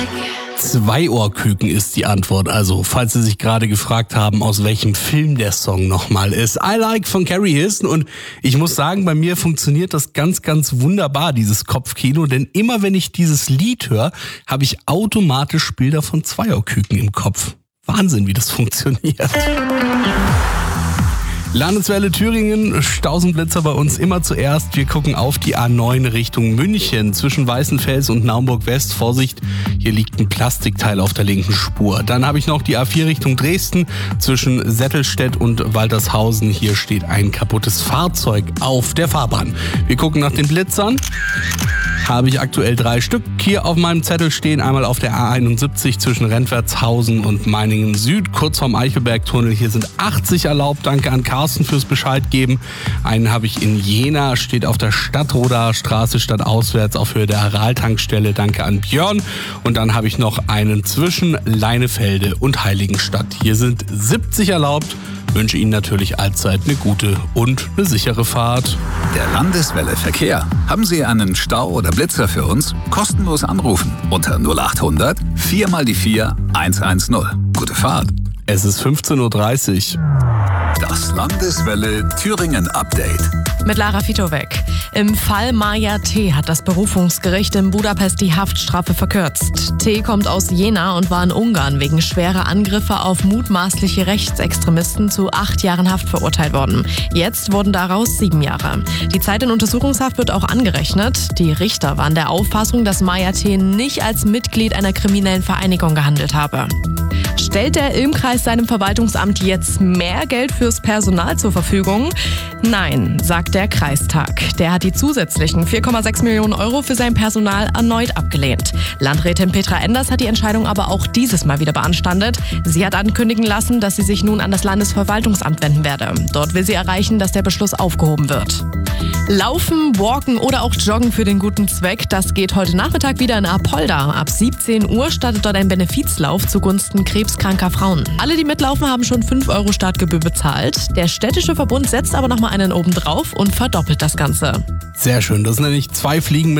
Zweiohrküken ist die Antwort. Also, falls Sie sich gerade gefragt haben, aus welchem Film der Song nochmal ist. I Like von Carrie Hilson. Und ich muss sagen, bei mir funktioniert das ganz, ganz wunderbar, dieses Kopfkino. Denn immer wenn ich dieses Lied höre, habe ich automatisch Bilder von Zweiohrküken im Kopf. Wahnsinn, wie das funktioniert. Landeswelle Thüringen, Stausenblitzer bei uns immer zuerst. Wir gucken auf die A9 Richtung München zwischen Weißenfels und Naumburg-West. Vorsicht, hier liegt ein Plastikteil auf der linken Spur. Dann habe ich noch die A4 Richtung Dresden zwischen Settelstedt und Waltershausen. Hier steht ein kaputtes Fahrzeug auf der Fahrbahn. Wir gucken nach den Blitzern. Habe ich aktuell 3 Stück hier auf meinem Zettel stehen. Einmal auf der A71 zwischen Rentwertshausen und Meiningen Süd, kurz vorm Eichelbergtunnel. Hier sind 80 erlaubt. Danke an Carsten fürs Bescheid geben. Einen habe ich in Jena, steht auf der Stadtroder Straße stadtauswärts auf Höhe der Aral-Tankstelle. Danke an Björn. Und dann habe ich noch einen zwischen Leinefelde und Heiligenstadt. Hier sind 70 erlaubt. Wünsche Ihnen natürlich allzeit eine gute und eine sichere Fahrt. Der Landeswelle Verkehr. Haben Sie einen Stau oder Blitzer für uns? Kostenlos anrufen unter 0800 4 mal die 4 110. Gute Fahrt. Es ist 15:30 Uhr. Das Landeswelle Thüringen Update. Mit Lara Fitowek. Im Fall Maja T. hat das Berufungsgericht in Budapest die Haftstrafe verkürzt. T. kommt aus Jena und war in Ungarn wegen schwerer Angriffe auf mutmaßliche Rechtsextremisten zu 8 Jahren Haft verurteilt worden. Jetzt wurden daraus 7 Jahre. Die Zeit in Untersuchungshaft wird auch angerechnet. Die Richter waren der Auffassung, dass Maja T. nicht als Mitglied einer kriminellen Vereinigung gehandelt habe. Stellt der Ilm-Kreis seinem Verwaltungsamt jetzt mehr Geld fürs Personal zur Verfügung? Nein, sagt der Kreistag. Der hat die zusätzlichen 4,6 Millionen Euro für sein Personal erneut abgelehnt. Landrätin Petra Enders hat die Entscheidung aber auch dieses Mal wieder beanstandet. Sie hat ankündigen lassen, dass sie sich nun an das Landesverwaltungsamt wenden werde. Dort will sie erreichen, dass der Beschluss aufgehoben wird. Laufen, walken oder auch joggen für den guten Zweck, das geht heute Nachmittag wieder in Apolda. Ab 17 Uhr startet dort ein Benefizlauf zugunsten krebskranker Frauen. Alle, die mitlaufen, haben schon 5 Euro Startgebühr bezahlt. Der städtische Verbund setzt aber nochmal einen oben drauf und verdoppelt das Ganze. Sehr schön, das sind nämlich 2 Fliegen mit